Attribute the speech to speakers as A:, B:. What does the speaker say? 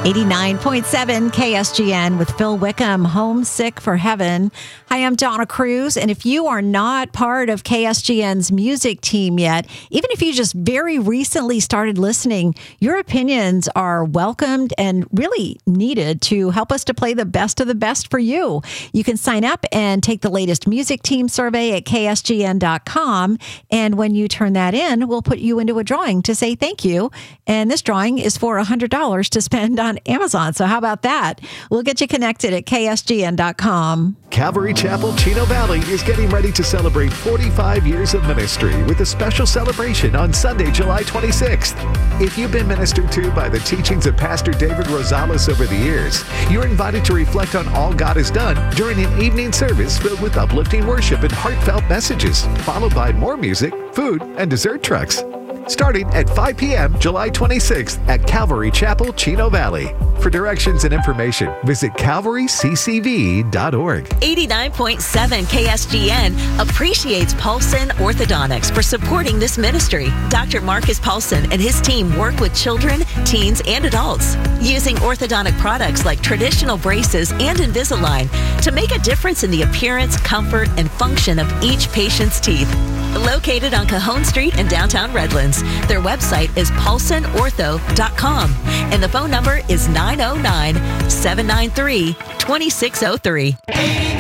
A: 89.7 KSGN with Phil Wickham, Homesick for Heaven. Hi, I'm Donna Cruz, and if you are not part of KSGN's music team yet, even if you just very recently started listening, your opinions are welcomed and really needed to help us to play the best of the best for you. You can sign up and take the latest music team survey at ksgn.com, and when you turn that in, we'll put you into a drawing to say thank you, and this drawing is for $100 to spend on Amazon. So how about that? We'll get you connected at ksgn.com.
B: Calvary Chapel, Chino Valley is getting ready to celebrate 45 years of ministry with a special celebration on Sunday, July 26th. If you've been ministered to by the teachings of Pastor David Rosales over the years, you're invited to reflect on all God has done during an evening service filled with uplifting worship and heartfelt messages, followed by more music, food, and dessert trucks. Starting at 5 p.m. July 26th at Calvary Chapel, Chino Valley. For directions and information, visit calvaryccv.org.
C: 89.7 KSGN appreciates Paulson Orthodontics for supporting this ministry. Dr. Marcus Paulson and his team work with children, teens, and adults using orthodontic products like traditional braces and Invisalign to make a difference in the appearance, comfort, and function of each patient's teeth. Located on Cajon Street in downtown Redlands. Their website is paulsonortho.com and the phone number is 909-793-2603.